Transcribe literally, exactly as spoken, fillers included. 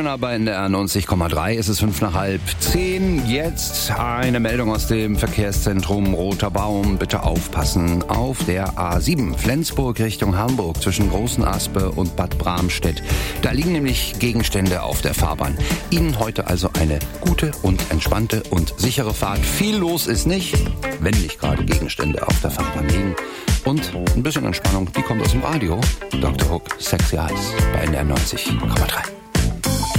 Männer bei N D R neunzig Komma drei. Es ist fünf nach halb zehn. Jetzt eine Meldung aus dem Verkehrszentrum Roter Baum. Bitte aufpassen auf der A sieben Flensburg Richtung Hamburg zwischen Großen Aspe und Bad Bramstedt. Da liegen nämlich Gegenstände auf der Fahrbahn. Ihnen heute also eine gute und entspannte und sichere Fahrt. Viel los ist nicht, wenn nicht gerade Gegenstände auf der Fahrbahn liegen. Und ein bisschen Entspannung, die kommt aus dem Radio. Doktor Hook, Sexy Eyes bei N D R neunzig Komma drei.